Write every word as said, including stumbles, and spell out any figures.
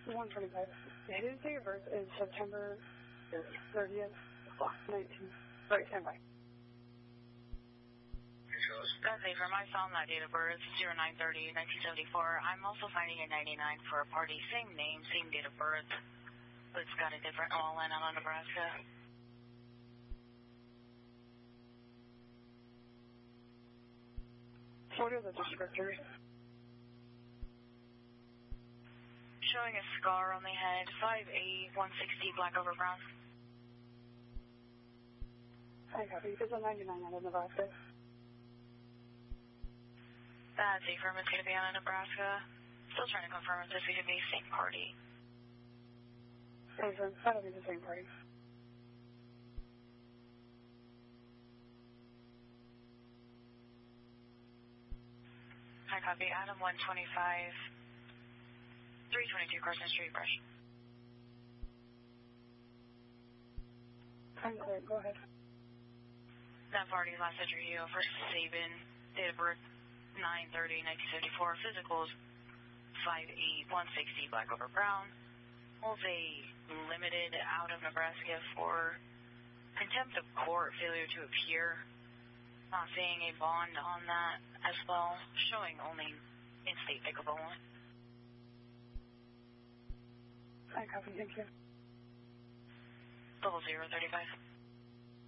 one twenty-five. His date of birth is September thirtieth, nineteen. Right, stand by. That's it for my son, that date of birth, zero nine thirty, nineteen seventy-four. I'm also finding a ninety-nine for a party, same name, same date of birth, but it's got a different all in on Nebraska. What are the descriptors? Showing a scar on the head, five eight, one sixty, black over brown. I copy. It's a ninety-nine out of Nebraska. That's affirm. It's going to be out of Nebraska. Still trying to confirm if this is going to be the same party. Affirm. That'll be the same party. I copy. Adam one twenty-five, three twenty-two Carson Street, Brush. I'm clear. Go ahead. That party last entry for Sabin, date of birth nine thirty, nineteen seventy-four, physicals five eight, one sixty, black over brown. Holds a limited out of Nebraska for contempt of court, failure to appear. Not seeing a bond on that as well, showing only in-state pickup only. I copy. Thank you. Double zero thirty-five.